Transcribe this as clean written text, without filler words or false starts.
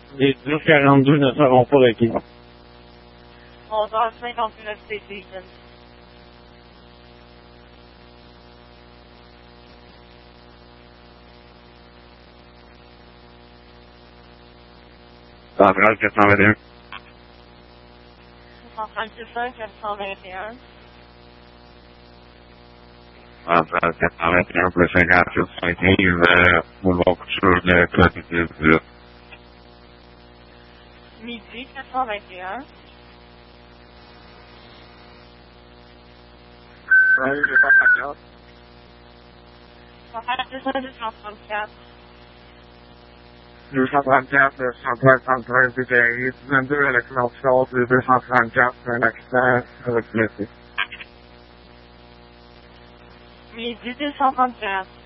Les 10-42 ne seront pas requis. 11h59 Station. Centrale 421. Centrale 421. Centrale 421 plus 58 boulevard Couture de Clotilde 18. Midi 421. Oui, 234. Centrale 234. 234, centrale 113 DTI, 22 à l'extension du 234, un accident avec blessé. Midi 234.